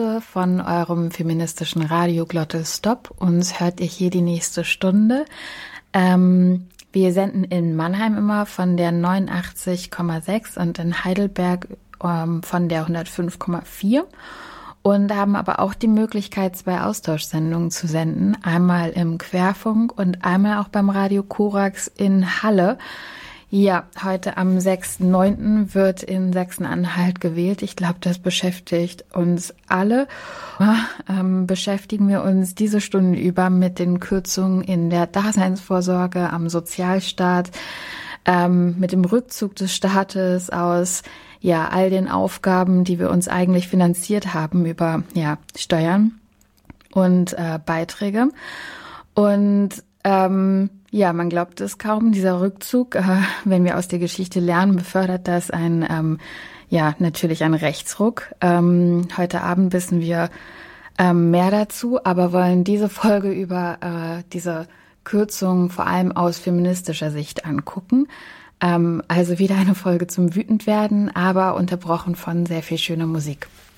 Suche von eurem feministischen Radio Glottal Stop. Uns hört ihr hier die nächste Stunde. Wir senden in Mannheim immer von der 89,6 und in Heidelberg von der 105,4 und haben aber auch die Möglichkeit, 2 Austauschsendungen zu senden. Einmal im Querfunk und einmal auch beim Radio Korax in Halle. Ja, heute am 6.9. wird in Sachsen-Anhalt gewählt. Ich glaube, das beschäftigt uns alle. Beschäftigen wir uns diese Stunden über mit den Kürzungen in der Daseinsvorsorge, am Sozialstaat, mit dem Rückzug des Staates aus all den Aufgaben, die wir uns eigentlich finanziert haben über Steuern und Beiträge. Und man glaubt es kaum, dieser Rückzug, wenn wir aus der Geschichte lernen, befördert das natürlich einen Rechtsruck. Heute Abend wissen wir mehr dazu, aber wollen diese Folge über diese Kürzung vor allem aus feministischer Sicht angucken. Also wieder eine Folge zum Wütendwerden, aber unterbrochen von sehr viel schöner Musik.